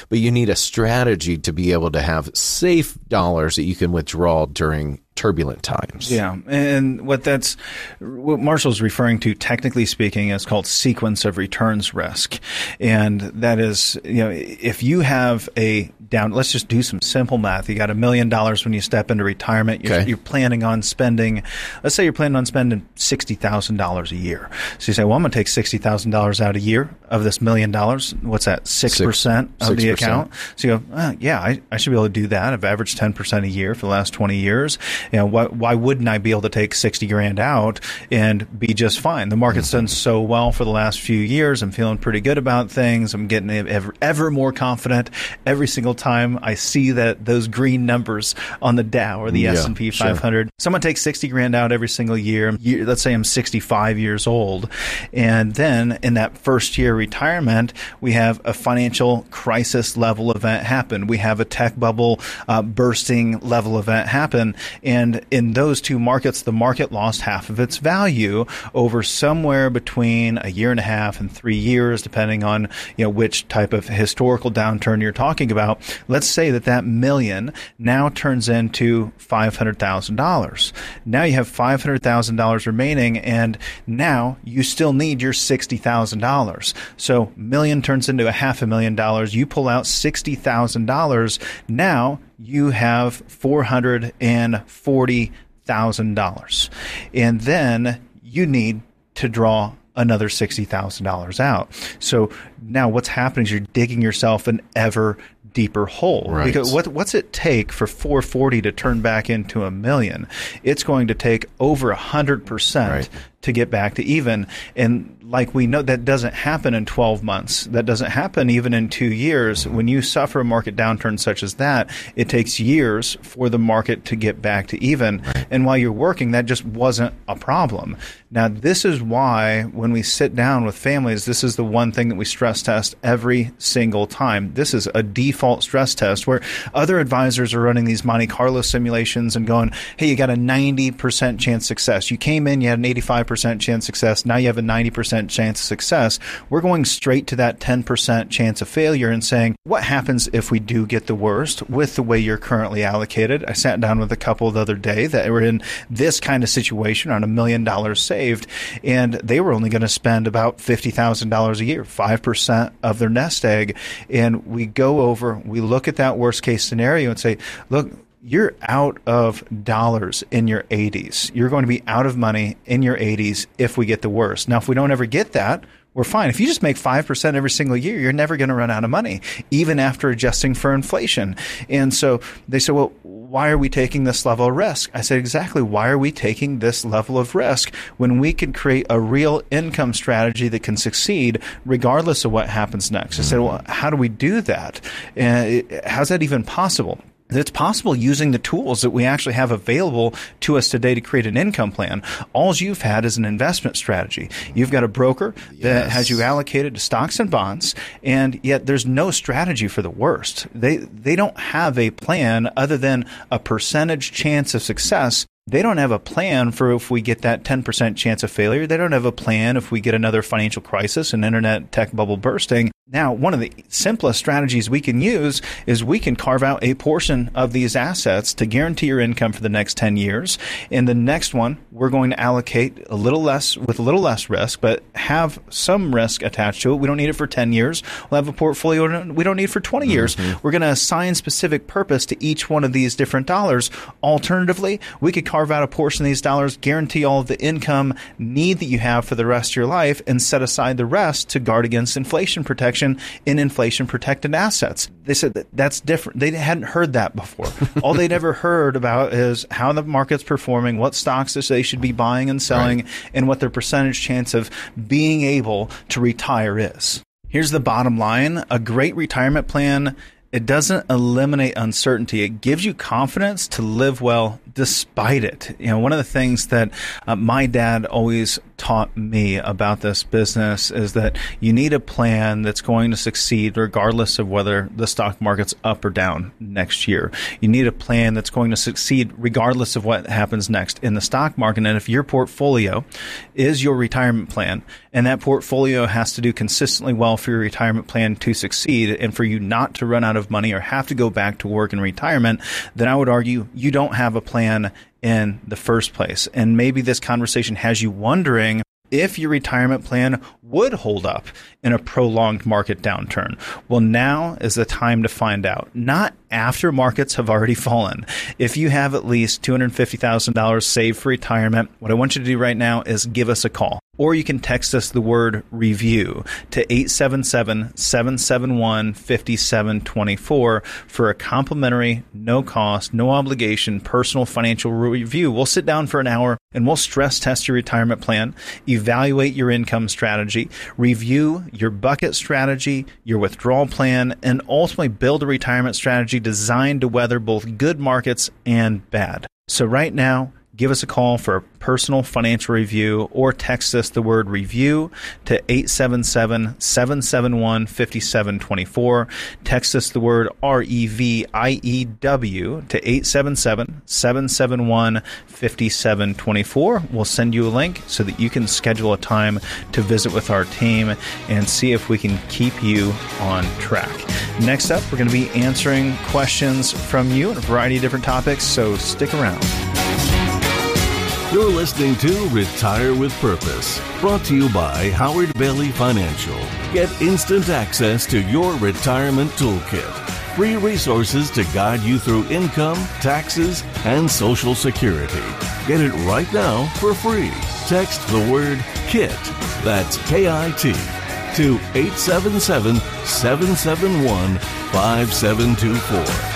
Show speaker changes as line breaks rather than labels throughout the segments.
but you need a strategy to be able to have safe dollars that you can withdraw during turbulent times.
Yeah. And what Marshall's referring to, technically speaking, is called sequence of returns risk. And that is, if you have let's just do some simple math. You got $1 million when you step into retirement. You're planning on spending, let's say you're planning on spending $60,000 a year. So you say, well, I'm going to take $60,000 out a year of this $1 million. What's that? 6% of the account. So you go, I should be able to do that. I've averaged 10% a year for the last 20 years. Why wouldn't I be able to take $60,000 out and be just fine? The market's done so well for the last few years. I'm feeling pretty good about things. I'm getting ever more confident every single time I see those green numbers on the Dow or the S&P 500. Sure. Someone takes $60,000 out every single year. Let's say I'm 65 years old. And then in that first year retirement, we have a financial crisis level event happen. We have a tech bubble bursting level event happen. And in those two markets, the market lost half of its value over somewhere between a year and a half and 3 years, depending on which type of historical downturn you're talking about. Let's say that million now turns into $500,000. Now you have $500,000 remaining, and now you still need your $60,000. So $1 million turns into $500,000. You pull out $60,000. Now you have $440,000. And then you need to draw another $60,000 out. So now what's happening is you're digging yourself an ever deeper hole. Right. Because what's it take for 440 to turn back into $1 million? It's going to take over 100% to get back to even. And like we know, that doesn't happen in 12 months. That doesn't happen even in 2 years. When you suffer a market downturn such as that, it takes years for the market to get back to even. Right. And while you're working, that just wasn't a problem. Now, this is why when we sit down with families, this is the one thing that we stress test every single time. This is a default stress test where other advisors are running these Monte Carlo simulations and going, hey, you got a 90% chance success. You came in, you had an 85% chance success. Now you have a 90% chance of success. We're going straight to that 10% chance of failure and saying, what happens if we do get the worst with the way you're currently allocated? I sat down with a couple the other day that were in this kind of situation on $1 million saved, and they were only going to spend about $50,000 a year, 5% of their nest egg. And we look at that worst case scenario and say, look, you're out of dollars in your 80s. You're going to be out of money in your 80s if we get the worst. Now, if we don't ever get that, we're fine. If you just make 5% every single year, you're never going to run out of money, even after adjusting for inflation. And so they said, well, why are we taking this level of risk? I said, exactly. Why are we taking this level of risk when we can create a real income strategy that can succeed regardless of what happens next? I said, well, how do we do that? How's that even possible? It's possible using the tools that we actually have available to us today to create an income plan. All you've had is an investment strategy. You've got a broker that has you allocated to stocks and bonds, and yet there's no strategy for the worst. They don't have a plan other than a percentage chance of success. They don't have a plan for if we get that 10% chance of failure. They don't have a plan if we get another financial crisis, an internet tech bubble bursting. Now, one of the simplest strategies we can use is we can carve out a portion of these assets to guarantee your income for the next 10 years. And the next one, we're going to allocate a little less risk, but have some risk attached to it. We don't need it for 10 years. We'll have a portfolio we don't need for 20 years. We're going to assign specific purpose to each one of these different dollars. Alternatively, we could carve out a portion of these dollars, guarantee all of the income need that you have for the rest of your life, and set aside the rest to guard against inflation protection in inflation-protected assets. They said that's different. They hadn't heard that before. All they'd ever heard about is how the market's performing, what stocks they should be buying and selling, and what their percentage chance of being able to retire is. Here's the bottom line. A great retirement plan, it doesn't eliminate uncertainty. It gives you confidence to live well despite it. One of the things that my dad always taught me about this business is that you need a plan that's going to succeed regardless of whether the stock market's up or down next year. You need a plan that's going to succeed regardless of what happens next in the stock market. And if your portfolio is your retirement plan, and that portfolio has to do consistently well for your retirement plan to succeed and for you not to run out of money or have to go back to work in retirement, then I would argue you don't have a plan in the first place. And maybe this conversation has you wondering if your retirement plan would hold up in a prolonged market downturn. Well, now is the time to find out, not after markets have already fallen. If you have at least $250,000 saved for retirement, what I want you to do right now is give us a call. Or you can text us the word review to 877-771-5724 for a complimentary, no cost, no obligation personal financial review. We'll sit down for an hour and we'll stress test your retirement plan, evaluate your income strategy, review your bucket strategy, your withdrawal plan, and ultimately build a retirement strategy designed to weather both good markets and bad. So right now, give us a call for a personal financial review or text us the word review to 877-771-5724. Text us the word REVIEW to 877-771-5724. We'll send you a link so that you can schedule a time to visit with our team and see if we can keep you on track. Next up, we're going to be answering questions from you on a variety of different topics, so stick around.
You're listening to Retire with Purpose, brought to you by Howard Bailey Financial. Get instant access to your retirement toolkit. Free resources to guide you through income, taxes, and Social Security. Get it right now for free. Text the word KIT, that's K-I-T, to 877-771-5724.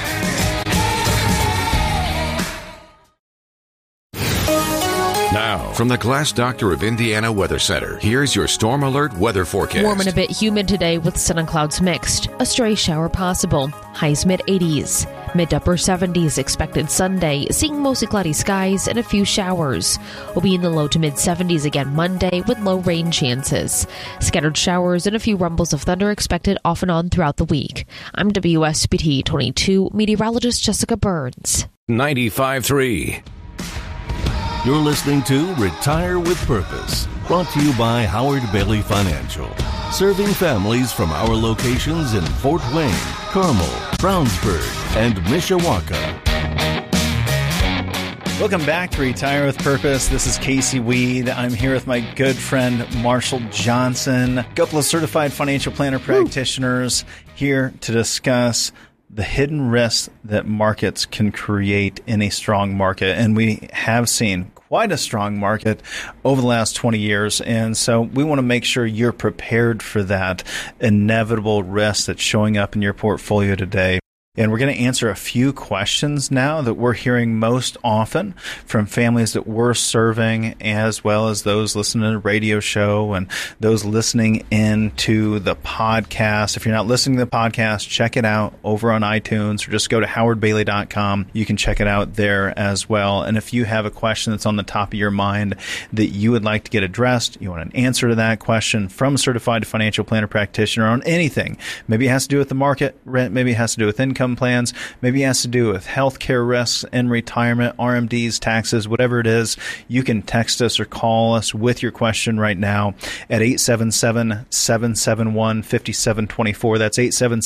Now, from the Glass Doctor of Indiana Weather Center, here's your Storm Alert weather forecast.
Warm and a bit humid today with sun and clouds mixed. A stray shower possible. Highs mid-80s. Mid to upper 70s expected Sunday, seeing mostly cloudy skies and a few showers. We'll be in the low to mid-70s again Monday with low rain chances. Scattered showers and a few rumbles of thunder expected off and on throughout the week. I'm WSBT 22 meteorologist Jessica Burns.
95.3.
You're listening to Retire with Purpose, brought to you by Howard Bailey Financial, serving families from our locations in Fort Wayne, Carmel, Brownsburg, and Mishawaka.
Welcome back to Retire with Purpose. This is Casey Weed. I'm here with my good friend Marshall Johnson, a couple of certified financial planner practitioners here to discuss the hidden risks that markets can create in a strong market. And we have seen quite a strong market over the last 20 years. And so we want to make sure you're prepared for that inevitable risk that's showing up in your portfolio today. And we're going to answer a few questions now that we're hearing most often from families that we're serving, as well as those listening to the radio show and those listening into the podcast. If you're not listening to the podcast, check it out over on iTunes or just go to howardbailey.com. You can check it out there as well. And if you have a question that's on the top of your mind that you would like to get addressed, you want an answer to that question from a certified financial planner practitioner on anything. Maybe it has to do with the market, maybe it has to do with income plans, maybe it has to do with healthcare risks and retirement, RMDs, taxes, whatever it is. You can text us or call us with your question right now at 877-771-5724. That's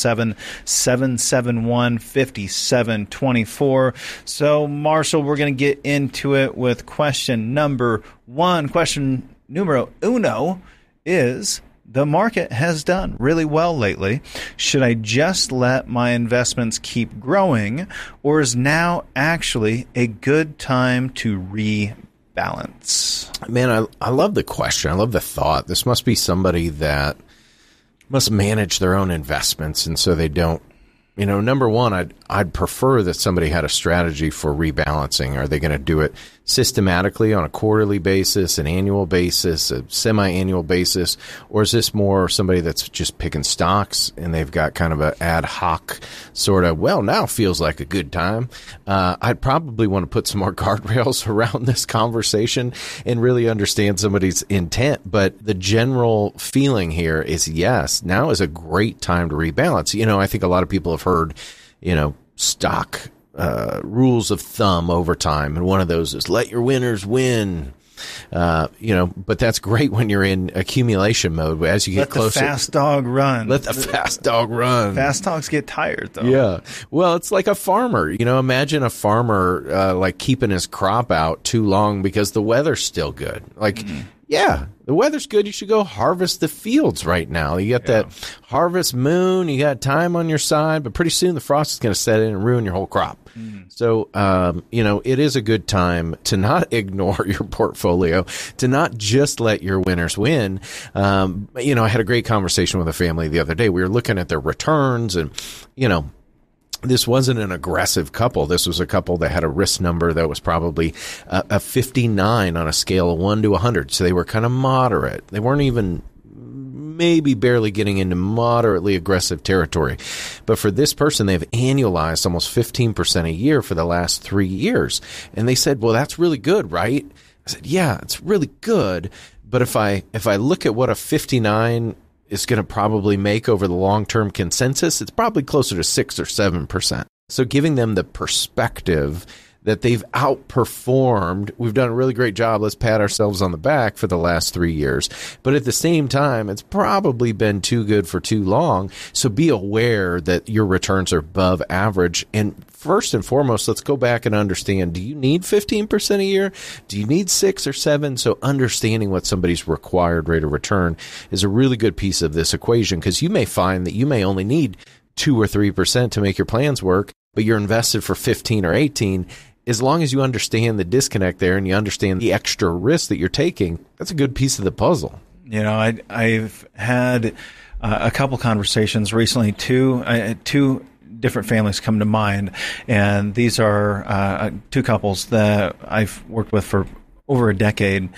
877-771-5724. So, Marshall, we're going to get into it with question number one. Question numero uno is: the market has done really well lately. Should I just let my investments keep growing, or is now actually a good time to rebalance?
Man, I love the question. I love the thought. This must be somebody that must manage their own investments, and so they don't. Number one, I'd prefer that somebody had a strategy for rebalancing. Are they going to do it systematically on a quarterly basis, an annual basis, a semi-annual basis, or is this more somebody that's just picking stocks and they've got kind of an ad hoc sort of, well, now feels like a good time? I'd probably want to put some more guardrails around this conversation and really understand somebody's intent. But the general feeling here is, yes, now is a great time to rebalance. I think a lot of people have heard, stock rules of thumb over time. And one of those is let your winners win. But that's great when you're in accumulation mode. But as you get closer,
let the fast dog run.
Let the fast dog run.
Fast dogs get tired, though.
Yeah. Well, it's like a farmer. Imagine a farmer like keeping his crop out too long because the weather's still good. Yeah, the weather's good. You should go harvest the fields right now. You got that harvest moon. You got time on your side, but pretty soon the frost is going to set in and ruin your whole crop. So, it is a good time to not ignore your portfolio, to not just let your winners win. I had a great conversation with a family the other day. We were looking at their returns and, this wasn't an aggressive couple. This was a couple that had a risk number that was probably a 59 on a scale of 1 to 100. So they were kind of moderate. They weren't even maybe barely getting into moderately aggressive territory. But for this person, they've annualized almost 15% a year for the last 3 years. And they said, well, that's really good, right? I said, yeah, it's really good. But if I look at what a 59 is going to probably make over the long-term consensus, it's probably closer to 6 or 7%. So giving them the perspective that they've outperformed, we've done a really great job. Let's pat ourselves on the back for the last 3 years. But at the same time, it's probably been too good for too long. So be aware that your returns are above average. And first and foremost, let's go back and understand, do you need 15% a year? Do you need 6 or 7? So understanding what somebody's required rate of return is a really good piece of this equation, because you may find that you may only need 2 or 3% to make your plans work, but you're invested for 15 or 18. As long as you understand the disconnect there and you understand the extra risk that you're taking, that's a good piece of the puzzle.
I've had a couple conversations recently, two different families come to mind, and these are two couples that I've worked with for over a decade.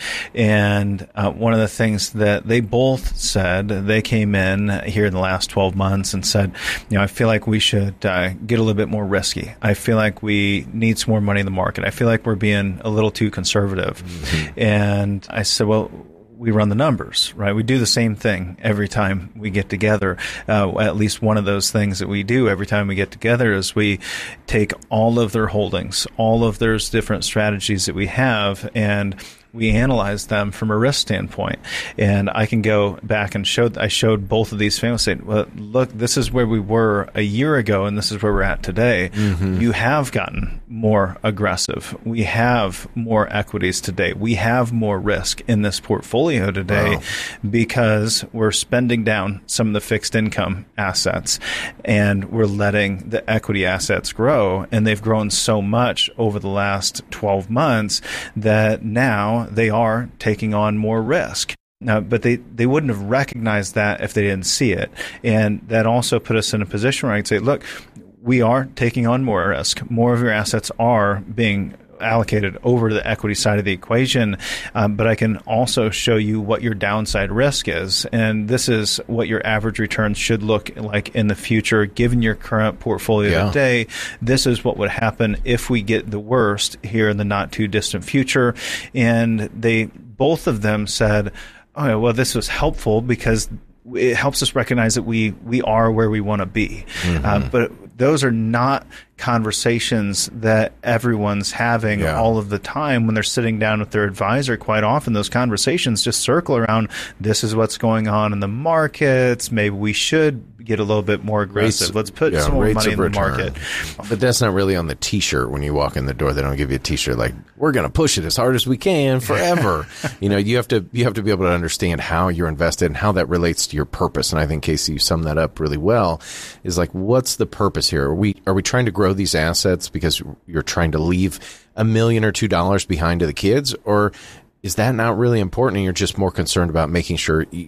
And one of the things that they both said, they came in here in the last 12 months and said, I feel like we should get a little bit more risky. I feel like we need some more money in the market. I feel like we're being a little too conservative. Mm-hmm. And I said, well, we run the numbers, right? We do the same thing every time we get together. At least one of those things that we do every time we get together is we take all of their holdings, all of their different strategies that we have, and we analyze them from a risk standpoint. And I can go back and I showed both of these families saying, well, look, this is where we were a year ago and this is where we're at today. Mm-hmm. You have gotten more aggressive. We have more equities today. We have more risk in this portfolio today because we're spending down some of the fixed income assets and we're letting the equity assets grow. And they've grown so much over the last 12 months that now they are taking on more risk. But they wouldn't have recognized that if they didn't see it. And that also put us in a position where I could say, look, we are taking on more risk. More of your assets are being allocated over to the equity side of the equation, but I can also show you what your downside risk is. And this is what your average returns should look like in the future, given your current portfolio today. This is what would happen if we get the worst here in the not too distant future. And both of them said, oh, well, this was helpful because it helps us recognize that we are where we want to be. Mm-hmm. But those are not conversations that everyone's having all of the time when they're sitting down with their advisor. Quite often those conversations just circle around, this is what's going on in the markets. Maybe we should get a little bit more aggressive. Let's put some more money in the market.
But that's not really on the T-shirt when you walk in the door. They don't give you a T-shirt like, we're going to push it as hard as we can forever. You have to be able to understand how you're invested and how that relates to your purpose. And I think, Casey, you summed that up really well, is like, what's the purpose here? Are we trying to grow these assets because you're trying to leave $1 million or $2 million behind to the kids? Or is that not really important and you're just more concerned about making sure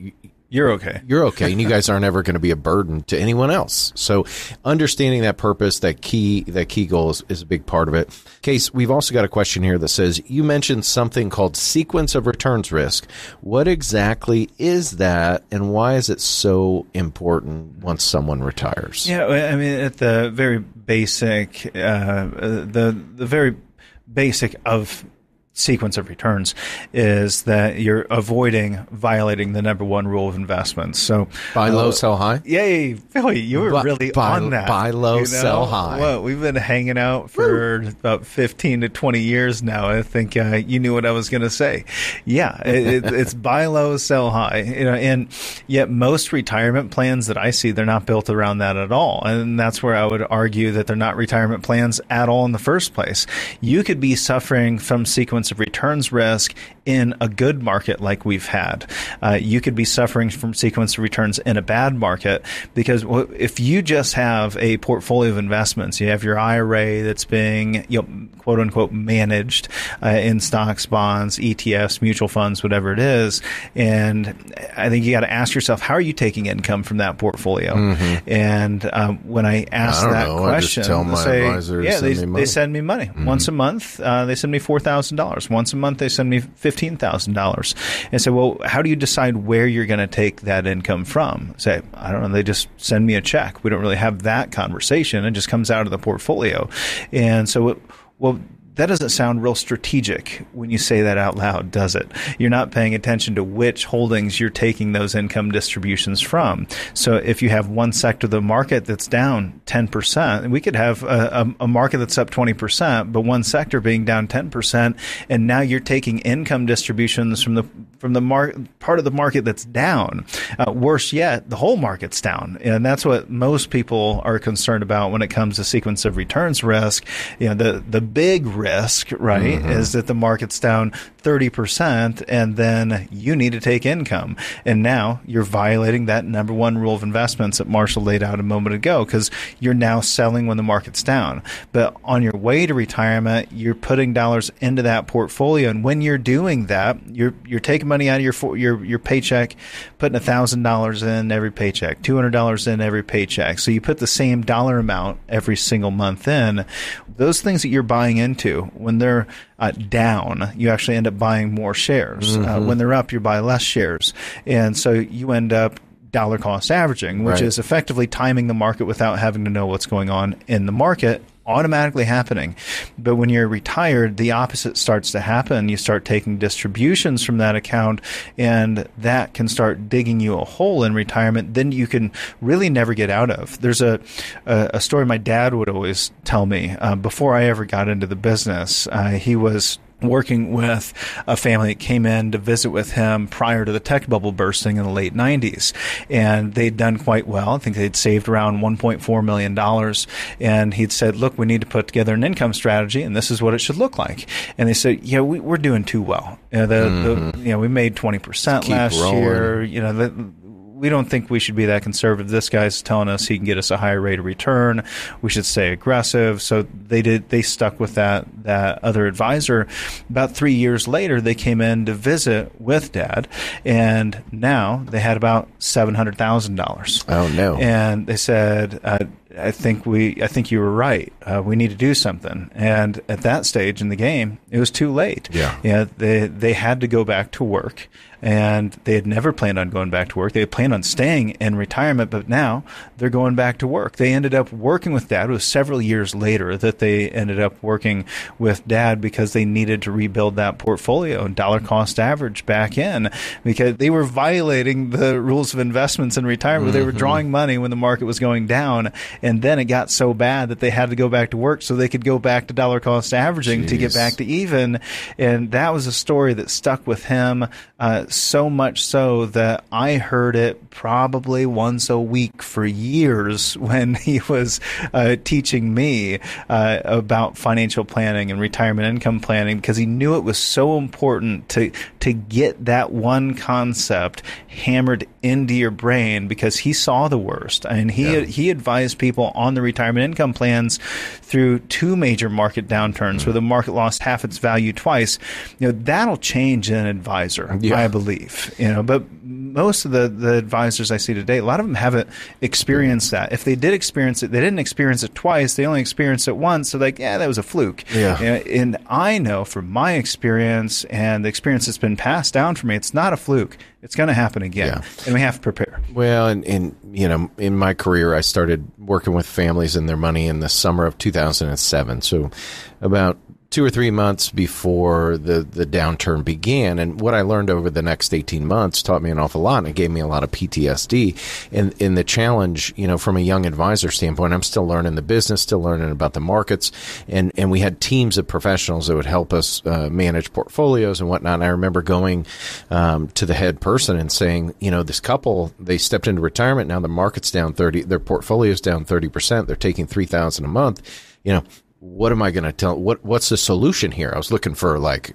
you're okay.
You're okay, and you guys aren't ever going to be a burden to anyone else. So understanding that purpose, that key goal is a big part of it. Case, we've also got a question here that says, you mentioned something called sequence of returns risk. What exactly is that, and why is it so important once someone retires?
Yeah, I mean, at the very basic, the very basic of sequence of returns is that you're avoiding violating the number one rule of investments. So
buy low, sell high.
Yay, Billy, you were really on that.
Buy low, sell high.
Well, we've been hanging out for about 15 to 20 years now. I think you knew what I was going to say. Yeah, it's buy low, sell high. And yet most retirement plans that I see, they're not built around that at all. And that's where I would argue that they're not retirement plans at all in the first place. You could be suffering from sequence of returns risk in a good market like we've had. You could be suffering from sequence of returns in a bad market, because if you just have a portfolio of investments, you have your IRA that's being, quote unquote, managed in stocks, bonds, ETFs, mutual funds, whatever it is. And I think you got to ask yourself, how are you taking income from that portfolio? Mm-hmm. And when I ask that question,
I just tell my advisor to send me money.
They send me money. Mm-hmm. Once a month, they send me $4,000. Once a month, they send me $15,000. And so, well, how do you decide where you're going to take that income from? Say, I don't know, they just send me a check. We don't really have that conversation. It just comes out of the portfolio. And so, that doesn't sound real strategic when you say that out loud, does it? You're not paying attention to which holdings you're taking those income distributions from. So if you have one sector of the market that's down 10%, we could have a market that's up 20%, but one sector being down 10%, and now you're taking income distributions from the part of the market that's down. Worse yet, the whole market's down, and that's what most people are concerned about when it comes to sequence of returns risk. The big risk, right, mm-hmm. is that the market's down 30%, and then you need to take income. And now you're violating that number one rule of investments that Marshall laid out a moment ago, because you're now selling when the market's down. But on your way to retirement, you're putting dollars into that portfolio. And when you're doing that, you're taking money out of your paycheck, putting $1,000 in every paycheck, $200 in every paycheck. So you put the same dollar amount every single month in. Those things that you're buying into, when they're down, you actually end up buying more shares. Mm-hmm. When they're up, you buy less shares. And so you end up dollar cost averaging, which is effectively timing the market without having to know what's going on in the market, automatically happening. But when you're retired, the opposite starts to happen. You start taking distributions from that account, and that can start digging you a hole in retirement then you can really never get out of. There's a story my dad would always tell me before I ever got into the business. He was working with a family that came in to visit with him prior to the tech bubble bursting in the late 90s. And they'd done quite well. I think they'd saved around $1.4 million. And he'd said, look, we need to put together an income strategy, and this is what it should look like. And they said, yeah, we're doing too well. We made 20% last year. We don't think we should be that conservative. This guy's telling us he can get us a higher rate of return. We should stay aggressive. So they stuck with that other advisor. About 3 years later, they came in to visit with Dad, and now they had about $700,000.
Oh no! And
they said, I think you were right. We need to do something. And at that stage in the game, it was too late. Yeah. They had to go back to work. And they had never planned on going back to work. They had planned on staying in retirement, but now they're going back to work. They ended up working with Dad. It was several years later that they ended up working with Dad because they needed to rebuild that portfolio and dollar cost average back in, because they were violating the rules of investments in retirement. Mm-hmm. They were drawing money when the market was going down, and then it got so bad that they had to go back to work so they could go back to dollar cost averaging to get back to even. And that was a story that stuck with him. So much so that I heard it probably once a week for years when he was teaching me about financial planning and retirement income planning, because he knew it was so important to get that one concept hammered into your brain, because he saw the worst. And he advised people on the retirement income plans through two major market downturns where the market lost half its value twice. That'll change an advisor, I believe. But most of the advisors I see today, a lot of them haven't experienced that. If they did experience it, they didn't experience it twice. They only experienced it once. So like, yeah, that was a fluke.
Yeah.
And I know from my experience and the experience that's been passed down for me, it's not a fluke. It's going to happen again.
Yeah.
And we have to prepare.
Well, and in my career, I started working with families and their money in the summer of 2007. So about 2 or 3 months before the downturn began. And what I learned over the next 18 months taught me an awful lot, and it gave me a lot of PTSD. And in the challenge, from a young advisor standpoint, I'm still learning the business, still learning about the markets. And we had teams of professionals that would help us manage portfolios and whatnot. And I remember going to the head person and saying, this couple, they stepped into retirement. Now the market's down 30, their portfolio's down 30%. They're taking $3,000 a month. What am I going to tell? What's the solution here? I was looking for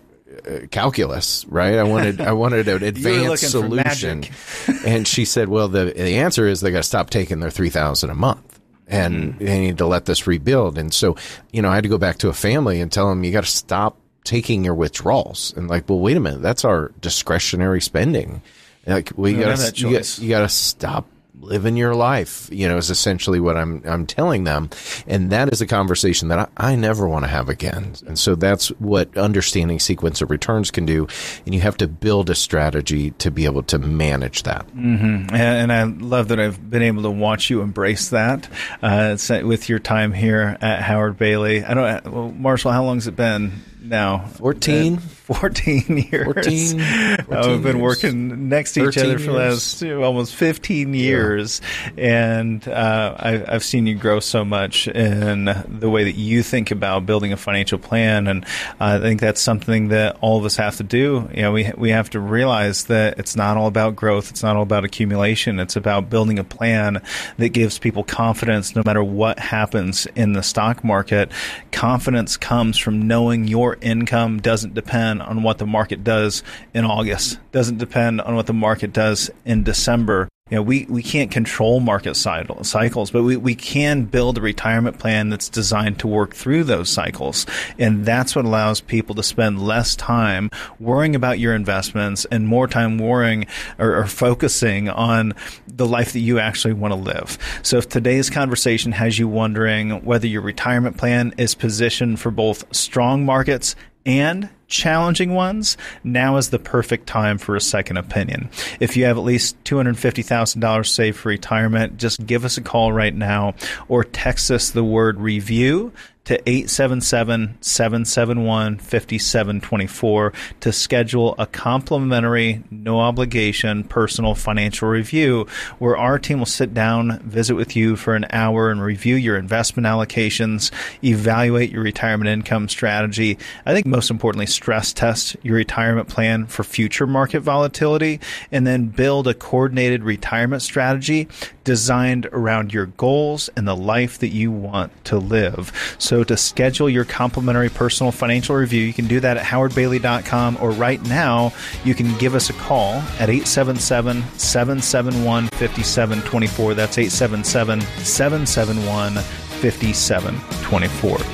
calculus, right? I wanted an advanced solution. And she said, well, the answer is they got to stop taking their $3,000 a month, and they need to let this rebuild. And so, I had to go back to a family and tell them, you got to stop taking your withdrawals. And well, wait a minute, that's our discretionary spending. You got to stop living your life, is essentially what I'm telling them. And that is a conversation that I never want to have again. And so that's what understanding sequence of returns can do. And you have to build a strategy to be able to manage that.
Mm-hmm. And I love that I've been able to watch you embrace that with your time here at Howard Bailey. Marshall, how long has it been now?
14
years. 14 we've been working next to each other for the last almost 15 years. And I've seen you grow so much in the way that you think about building a financial plan. And I think that's something that all of us have to do. We have to realize that it's not all about growth. It's not all about accumulation. It's about building a plan that gives people confidence no matter what happens in the stock market. Confidence comes from knowing your income doesn't depend on what the market does in August, doesn't depend on what the market does in December. We can't control market cycles, but we can build a retirement plan that's designed to work through those cycles. And that's what allows people to spend less time worrying about your investments and more time worrying or focusing on the life that you actually want to live. So if today's conversation has you wondering whether your retirement plan is positioned for both strong markets and challenging ones, now is the perfect time for a second opinion. If you have at least $250,000 saved for retirement, just give us a call right now or text us the word review to 877-771-5724 to schedule a complimentary, no obligation personal financial review where our team will sit down, visit with you for an hour and review your investment allocations, evaluate your retirement income strategy. I think most importantly, stress test your retirement plan for future market volatility, and then build a coordinated retirement strategy designed around your goals and the life that you want to live. So to schedule your complimentary personal financial review, you can do that at howardbailey.com, or right now you can give us a call at 877-771-5724. That's 877-771-5724.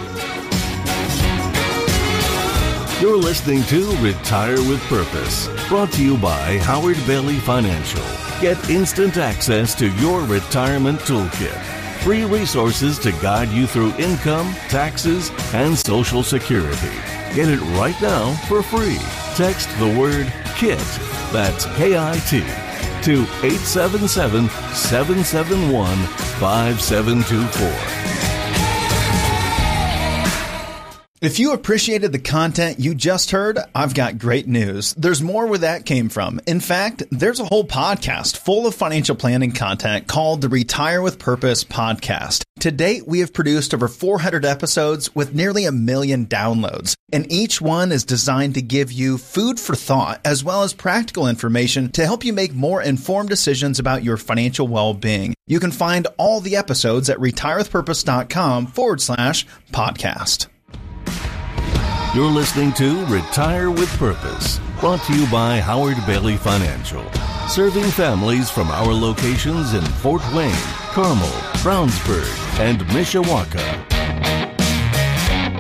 You're listening to Retire with Purpose, brought to you by Howard Bailey Financial. Get instant access to your retirement toolkit. Free resources to guide you through income, taxes, and Social Security. Get it right now for free. Text the word KIT, that's K-I-T, to 877-771-5724.
If you appreciated the content you just heard, I've got great news. There's more where that came from. In fact, there's a whole podcast full of financial planning content called the Retire with Purpose podcast. To date, we have produced over 400 episodes with nearly 1 million downloads, and each one is designed to give you food for thought as well as practical information to help you make more informed decisions about your financial well-being. You can find all the episodes at retirewithpurpose.com/podcast.
You're listening to Retire with Purpose, brought to you by Howard Bailey Financial, serving families from our locations in Fort Wayne, Carmel, Brownsburg, and Mishawaka.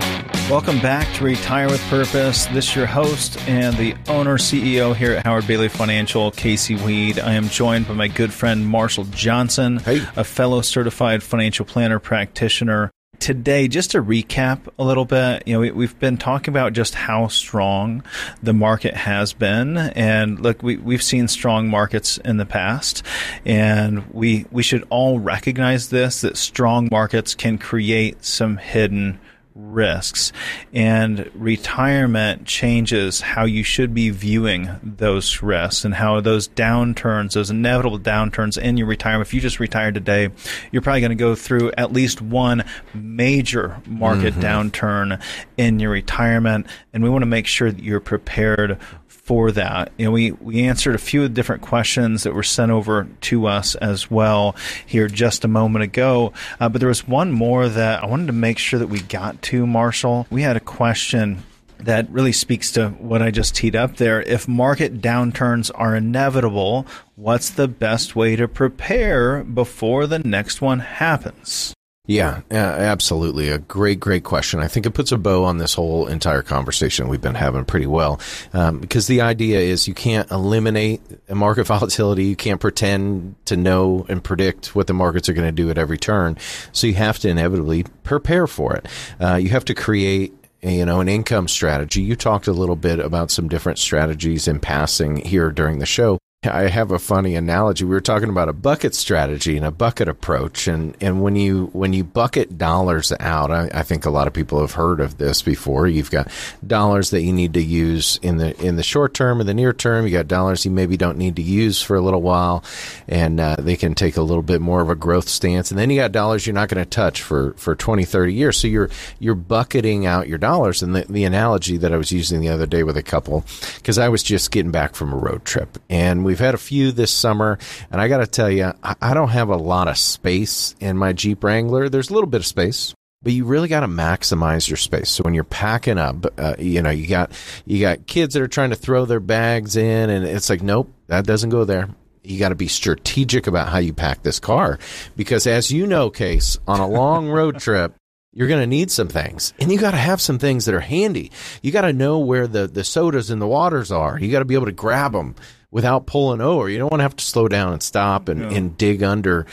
Welcome back to Retire with Purpose. This is your host and the owner, CEO here at Howard Bailey Financial, Casey Weed. I am joined by my good friend, Marshall Johnson, a fellow certified financial planner practitioner. Today, just to recap a little bit, we've been talking about just how strong the market has been. And look, we've seen strong markets in the past, and we should all recognize that strong markets can create some hidden risks, and retirement changes how you should be viewing those risks and how those downturns, those inevitable downturns in your retirement. If you just retired today, you're probably going to go through at least one major market downturn in your retirement, and we want to make sure that you're prepared for that. We answered a few different questions that were sent over to us as well here just a moment ago. But there was one more that I wanted to make sure that we got to, Marshall. We had a question that really speaks to what I just teed up there. If market downturns are inevitable, what's the best way to prepare before the next one happens?
Yeah, absolutely. A great question. I think it puts a bow on this whole entire conversation we've been having pretty well, because the idea is you can't eliminate market volatility. You can't pretend to know and predict what the markets are going to do at every turn. So you have to inevitably prepare for it. You have to create an income strategy. You talked a little bit about some different strategies in passing here during the show. I have a funny analogy. We were talking about a bucket strategy and a bucket approach, and when you bucket dollars out, I think a lot of people have heard of this before. You've got dollars that you need to use in the short term and the near term. You got dollars you maybe don't need to use for a little while, and they can take a little bit more of a growth stance. And then you got dollars you're not going to touch for 20, 30 years. So you're bucketing out your dollars. And the analogy that I was using the other day with a couple, because I was just getting back from a road trip, and we've had a few this summer, and I got to tell you, I don't have a lot of space in my Jeep Wrangler. There's a little bit of space, but you really got to maximize your space. So when you're packing up, you got kids that are trying to throw their bags in, and it's like, nope, that doesn't go there. You got to be strategic about how you pack this car, because as you know, Case, on a long road trip, you're going to need some things, and you got to have some things that are handy. You got to know where the sodas and the waters are. You got to be able to grab them without pulling over. You don't want to have to slow down and stop and dig under,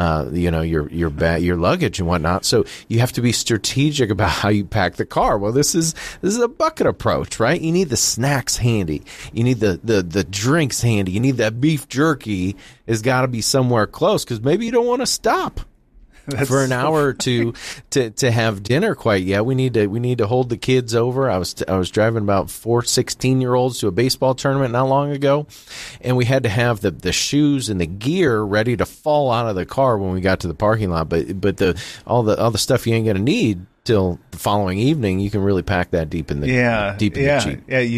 your luggage and whatnot. So you have to be strategic about how you pack the car. Well, this is a bucket approach, right? You need the snacks handy. You need the drinks handy. You need that beef jerky has got to be somewhere close, because maybe you don't want to stop for an hour or two to have dinner quite yet. We need to hold the kids over. I was driving about 4 16-year-olds to a baseball tournament not long ago, and we had to have the shoes and the gear ready to fall out of the car when we got to the parking lot. But all the stuff you ain't gonna need till the following evening, you can really pack that deep in the Jeep.
Yeah, you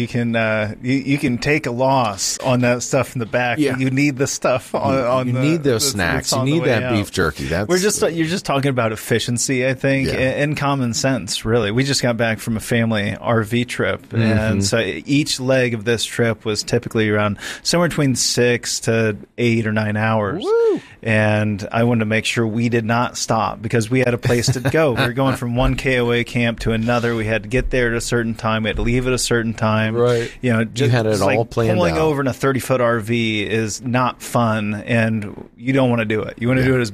can take a loss on that stuff in the back. Yeah. You need the stuff on
you need those snacks. You need that beef jerky. You're
just talking about efficiency, I think, and common sense, really. We just got back from a family RV trip, and so each leg of this trip was typically around somewhere between 6 to 8 or 9 hours.
Woo!
And I wanted to make sure we did not stop, because we had a place to go. We were going from one KOA camp to another. We had to get there at a certain time. We had to leave at a certain time.
Right.
You
had it all planned out.
Pulling over in a 30-foot RV is not fun, and you don't want to do it. You want to do it as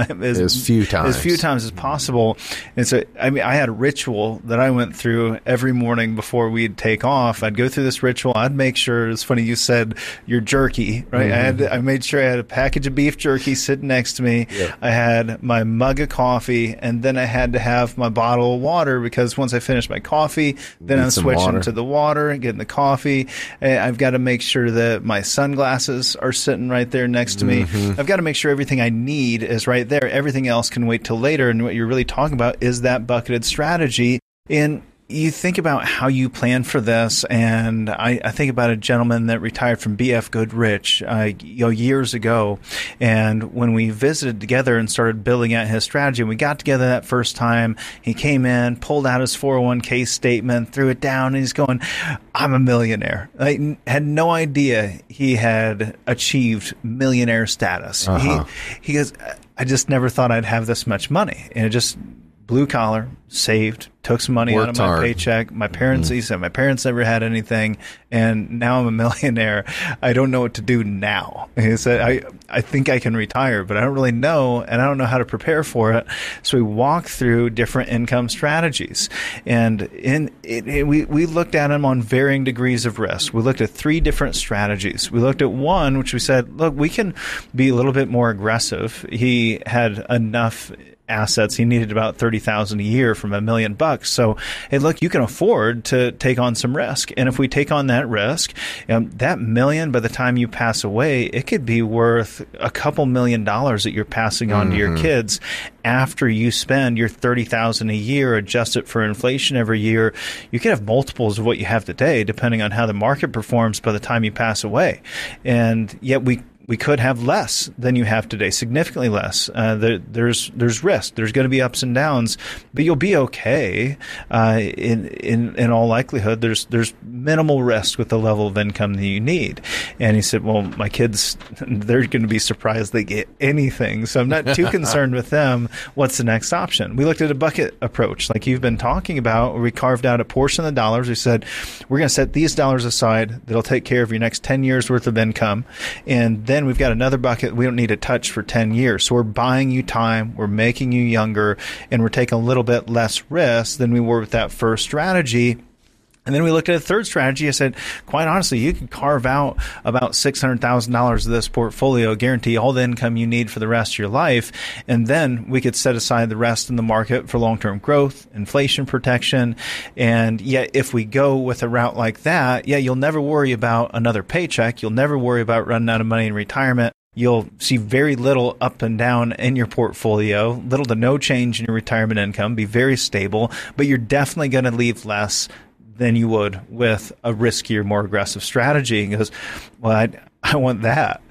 few times as possible. And so, I had a ritual that I went through every morning before we'd take off. I'd go through this ritual. I'd make sure, it's funny you said your jerky, right? I made sure I had a package of beef jerky sitting next to me. Yep. I had my mug of coffee, and then I had to have my bottle of water, because once I finish my coffee, then I'm switching to the water and getting the coffee. I've got to make sure that my sunglasses are sitting right there next to me. I've got to make sure everything I need is right there. Everything else can wait till later. And what you're really talking about is that bucketed strategy. And you think about how you plan for this, and I think about a gentleman that retired from BF Goodrich years ago, and when we visited together and started building out his strategy, we got together that first time. He came in, pulled out his 401k statement, threw it down, and he's going, "I'm a millionaire." I had no idea he had achieved millionaire status. He goes, "I just never thought I'd have this much money," and it just blue collar, saved, took some money out of my paycheck. My parents, he said, my parents never had anything, and now I'm a millionaire. I don't know what to do now. He said, I think I can retire, but I don't really know, and I don't know how to prepare for it. So we walked through different income strategies, and we looked at them on varying degrees of risk. We looked at 3 different strategies. We looked at one, which we said, look, we can be a little bit more aggressive. He had enough assets. He needed about $30,000 a year from $1 million. So, hey, look, you can afford to take on some risk. And if we take on that risk, that $1 million, by the time you pass away, it could be worth a couple $1 million that you're passing on to your kids after you spend your $30,000 a year, adjust it for inflation every year. You could have multiples of what you have today, depending on how the market performs by the time you pass away. And yet we could have less than you have today, significantly less. There's risk. There's going to be ups and downs, but you'll be okay. In all likelihood, there's minimal risk with the level of income that you need. And he said, well, my kids, they're going to be surprised they get anything. So I'm not too concerned with them. What's the next option? We looked at a bucket approach, like you've been talking about, where we carved out a portion of the dollars. We said, we're going to set these dollars aside that'll take care of your next 10 years worth of income. And then we've got another bucket we don't need to touch for 10 years. So we're buying you time, we're making you younger, and we're taking a little bit less risk than we were with that first strategy. And then we looked at a third strategy. I said, quite honestly, you could carve out about $600,000 of this portfolio, guarantee all the income you need for the rest of your life. And then we could set aside the rest in the market for long-term growth, inflation protection. And yet, if we go with a route like that, you'll never worry about another paycheck. You'll never worry about running out of money in retirement. You'll see very little up and down in your portfolio, little to no change in your retirement income, be very stable, but you're definitely going to leave less than you would with a riskier, more aggressive strategy. And he goes, well, I want that.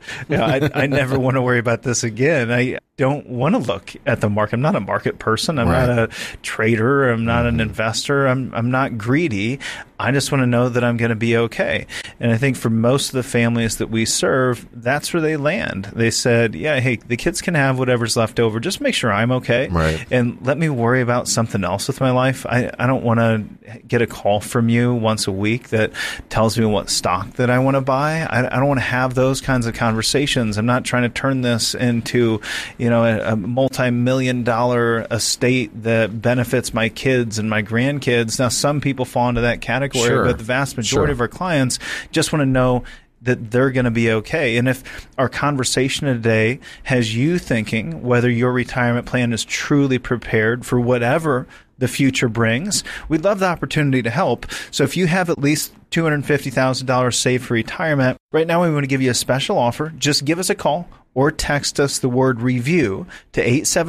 I never want to worry about this again. I don't want to look at the market. I'm not a market person. I'm not a trader. I'm not an investor. I'm not greedy. I just want to know that I'm going to be okay. And I think for most of the families that we serve, that's where they land. They said, hey, the kids can have whatever's left over. Just make sure I'm okay.
Right.
And let me worry about something else with my life. I don't want to get a call from you once a week that tells me what stock that I want to buy. I don't want to have those kinds of conversations. I'm not trying to turn this into, a multi-million-dollar estate that benefits my kids and my grandkids. Now, some people fall into that category, but the vast majority of our clients just want to know that they're going to be okay. And if our conversation today has you thinking whether your retirement plan is truly prepared for whatever the future brings, we'd love the opportunity to help. So if you have at least $250,000 saved for retirement, right now we want to give you a special offer. Just give us a call or text us the word review to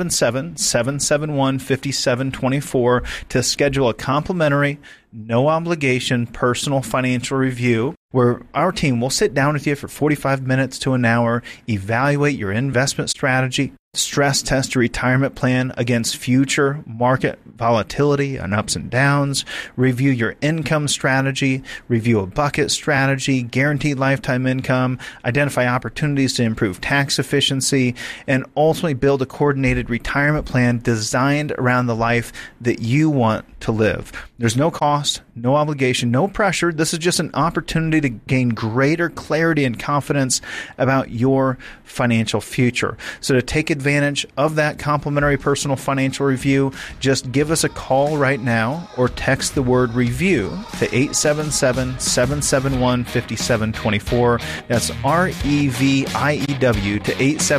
877-771-5724 to schedule a complimentary, no obligation personal financial review where our team will sit down with you for 45 minutes to an hour, evaluate your investment strategy, stress test your retirement plan against future market volatility and ups and downs, review your income strategy, review a bucket strategy, guaranteed lifetime income, identify opportunities to improve tax efficiency, and ultimately build a coordinated retirement plan designed around the life that you want to live. There's no cost, no obligation, no pressure. This is just an opportunity to gain greater clarity and confidence about your financial future. So to take advantage of that complimentary personal financial review, just give us a call right now or text the word review to 877-771-5724. That's REVIEW to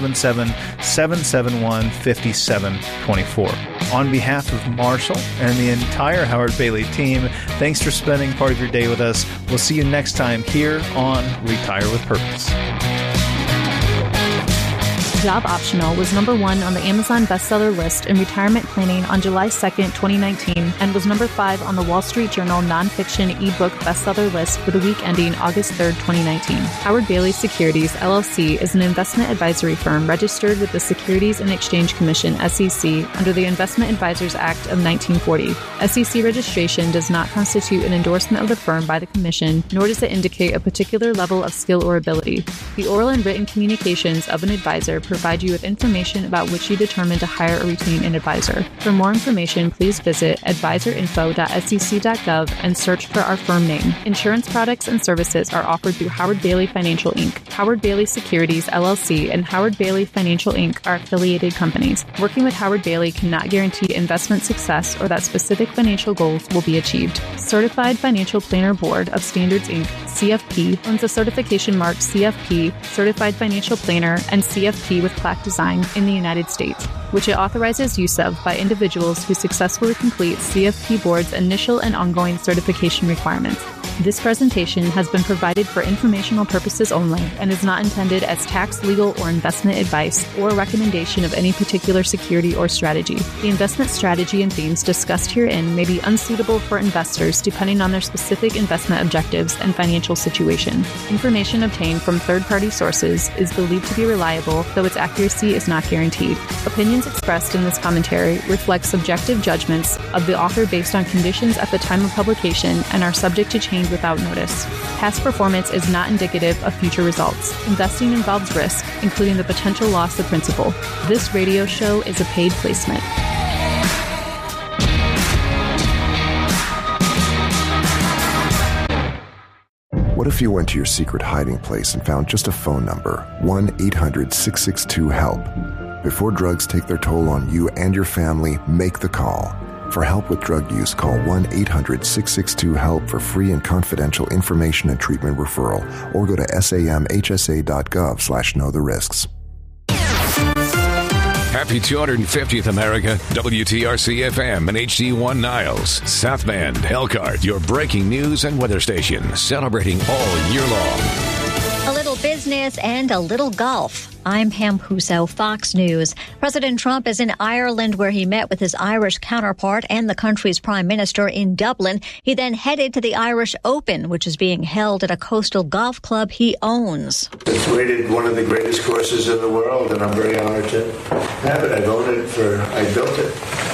877-771-5724. On behalf of Marshall and the entire Howard Bailey team, thanks for spending part of your day with us. We'll see you next time here on Retire with Purpose.
Job Optional was number 1 on the Amazon bestseller list in retirement planning on July 2nd, 2019, and was number 5 on the Wall Street Journal nonfiction ebook bestseller list for the week ending August 3rd, 2019. Howard Bailey Securities, LLC is an investment advisory firm registered with the Securities and Exchange Commission, SEC, under the Investment Advisors Act of 1940. SEC registration does not constitute an endorsement of the firm by the Commission, nor does it indicate a particular level of skill or ability. The oral and written communications of an advisor provide you with information about which you determine to hire or retain an advisor. For more information, please visit advisorinfo.sec.gov and search for our firm name. Insurance products and services are offered through Howard Bailey Financial Inc. Howard Bailey Securities, LLC, and Howard Bailey Financial Inc. are affiliated companies. Working with Howard Bailey cannot guarantee investment success or that specific financial goals will be achieved. Certified Financial Planner Board of Standards, Inc., CFP, owns a certification mark CFP, Certified Financial Planner, and CFP with plaque design in the United States, which it authorizes use of by individuals who successfully complete CFP Board's initial and ongoing certification requirements. This presentation has been provided for informational purposes only and is not intended as tax, legal, or investment advice or recommendation of any particular security or strategy. The investment strategy and themes discussed herein may be unsuitable for investors depending on their specific investment objectives and financial situation. Information obtained from third-party sources is believed to be reliable, though its accuracy is not guaranteed. Opinions expressed in this commentary reflect subjective judgments of the author based on conditions at the time of publication and are subject to change without notice. Past performance is not indicative of future results. Investing involves risk, including the potential loss of principal. This radio show is a paid placement.
What if you went to your secret hiding place and found just a phone number, 1-800-662-HELP? Before drugs take their toll on you and your family, make the call. For help with drug use, call 1-800-662-HELP for free and confidential information and treatment referral, or go to samhsa.gov/knowtherisks.
Happy 250th America, WTRC-FM and HD1 Niles, South Bend, Elkhart, your breaking news and weather station, celebrating all year long.
A little business and a little golf. I'm Pam Puso, Fox News. President Trump is in Ireland, where he met with his Irish counterpart and the country's prime minister in Dublin. He then headed to the Irish Open, which is being held at a coastal golf club he owns.
It's rated one of the greatest courses in the world, and I'm very honored to have it. I built it.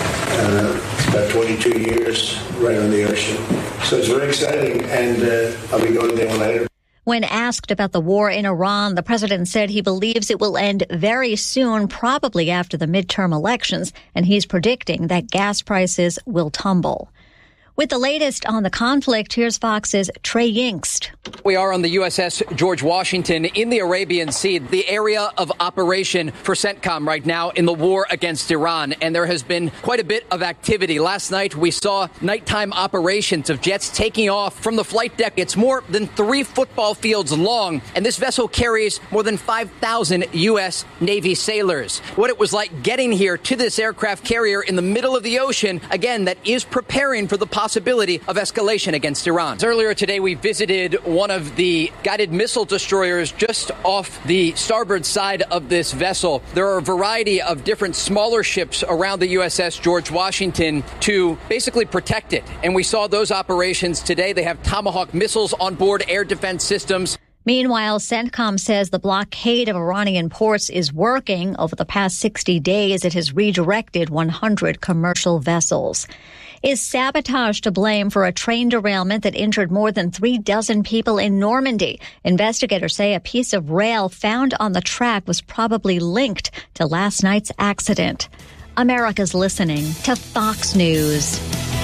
It's about 22 years right on the ocean. So it's very exciting, and I'll be going there later.
When asked about the war in Iran, the president said he believes it will end very soon, probably after the midterm elections, and he's predicting that gas prices will tumble. With the latest on the conflict, here's Fox's Trey Yingst.
We are on the USS George Washington in the Arabian Sea, the area of operation for CENTCOM right now in the war against Iran. And there has been quite a bit of activity. Last night, we saw nighttime operations of jets taking off from the flight deck. It's more than 3 football fields long, and this vessel carries more than 5,000 U.S. Navy sailors. What it was like getting here to this aircraft carrier in the middle of the ocean, again, that is preparing for the possibility of escalation against Iran. Earlier today, we visited one of the guided missile destroyers just off the starboard side of this vessel. There are a variety of different smaller ships around the USS George Washington to basically protect it. And we saw those operations today. They have Tomahawk missiles on board, air defense systems.
Meanwhile, CENTCOM says the blockade of Iranian ports is working. Over the past 60 days, it has redirected 100 commercial vessels. Is sabotage to blame for a train derailment that injured more than 36 people in Normandy? Investigators say a piece of rail found on the track was probably linked to last night's accident. America's listening to Fox News.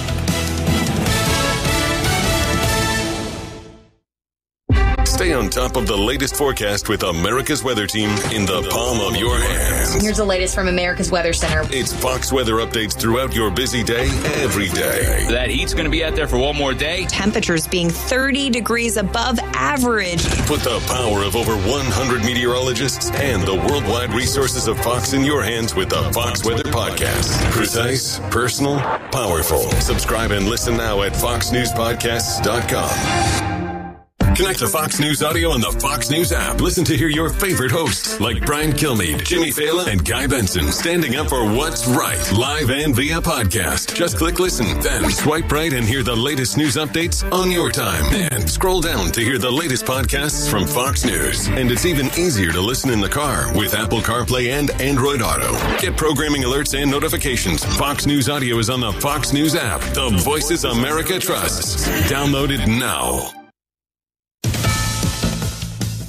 Stay on top of the latest forecast with America's Weather Team in the palm of your hands.
Here's the latest from America's Weather Center.
It's Fox weather updates throughout your busy day, every day.
That heat's going to be out there for one more day.
Temperatures being 30 degrees above average.
Put the power of over 100 meteorologists and the worldwide resources of Fox in your hands with the Fox Weather Podcast. Precise, personal, powerful. Subscribe and listen now at foxnewspodcasts.com. Connect to Fox News Audio on the Fox News app. Listen to hear your favorite hosts like Brian Kilmeade, Jimmy Fallon, and Guy Benson standing up for what's right, live and via podcast. Just click listen, then swipe right and hear the latest news updates on your time. And scroll down to hear the latest podcasts from Fox News. And it's even easier to listen in the car with Apple CarPlay and Android Auto. Get programming alerts and notifications. Fox News Audio is on the Fox News app. The voices America trusts. Download it now.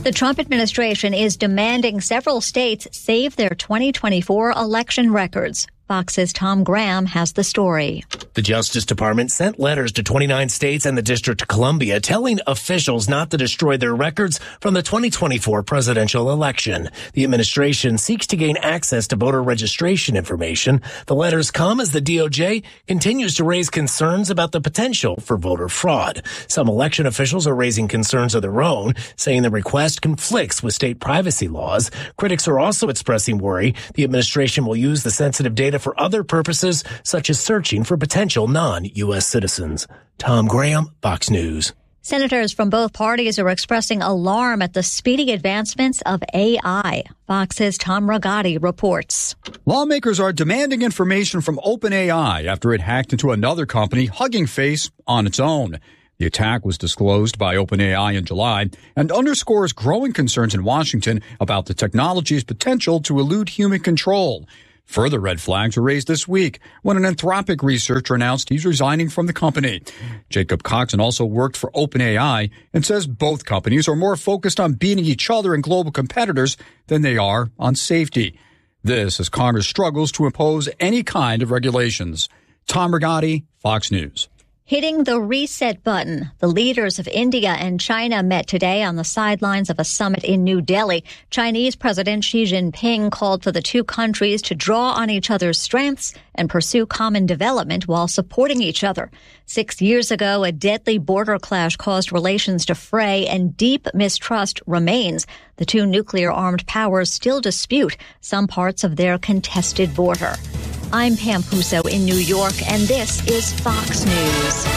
The Trump administration is demanding several states save their 2024 election records. Fox's Tom Graham has the story.
The Justice Department sent letters to 29 states and the District of Columbia telling officials not to destroy their records from the 2024 presidential election. The administration seeks to gain access to voter registration information. The letters come as the DOJ continues to raise concerns about the potential for voter fraud. Some election officials are raising concerns of their own, saying the request conflicts with state privacy laws. Critics are also expressing worry the administration will use the sensitive data for other purposes, such as searching for potential non-U.S. citizens. Tom Graham, Fox News.
Senators from both parties are expressing alarm at the speedy advancements of AI. Fox's Tom Ragati reports.
Lawmakers are demanding information from OpenAI after it hacked into another company, Hugging Face, on its own. The attack was disclosed by OpenAI in July and underscores growing concerns in Washington about the technology's potential to elude human control. Further red flags were raised this week when an Anthropic researcher announced he's resigning from the company. Jacob Coxon also worked for OpenAI and says both companies are more focused on beating each other and global competitors than they are on safety. This as Congress struggles to impose any kind of regulations. Tom Ragati, Fox News.
Hitting the reset button. The leaders of India and China met today on the sidelines of a summit in New Delhi. Chinese President Xi Jinping called for the two countries to draw on each other's strengths and pursue common development while supporting each other. 6 years ago, a deadly border clash caused relations to fray, and deep mistrust remains. The two nuclear-armed powers still dispute some parts of their contested border. I'm Pam Puso in New York, and this is Fox News.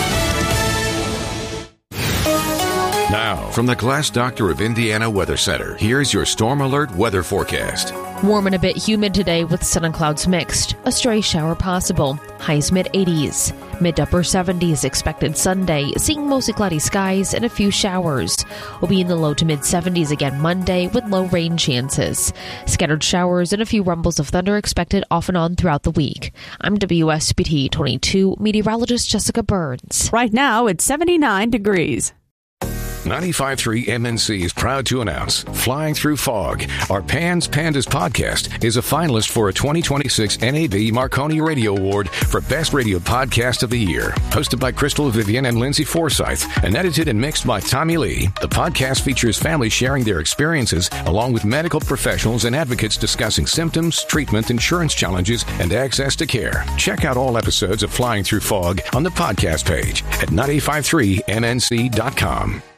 Now, from the Glass Doctor of Indiana Weather Center, here's your Storm Alert weather forecast.
Warm and a bit humid today with sun and clouds mixed. A stray shower possible. Highs mid-80s. Mid to upper 70s expected Sunday, seeing mostly cloudy skies and a few showers. We'll be in the low to mid-70s again Monday with low rain chances. Scattered showers and a few rumbles of thunder expected off and on throughout the week. I'm WSBT 22 meteorologist Jessica Burns.
Right now it's 79 degrees.
95.3 MNC is proud to announce Flying Through Fog, our Pans Pandas podcast, is a finalist for a 2026 NAB Marconi Radio Award for Best Radio Podcast of the Year. Hosted by Crystal Vivian and Lindsay Forsyth and edited and mixed by Tommy Lee, the podcast features families sharing their experiences along with medical professionals and advocates discussing symptoms, treatment, insurance challenges, and access to care. Check out all episodes of Flying Through Fog on the podcast page at 953mnc.com.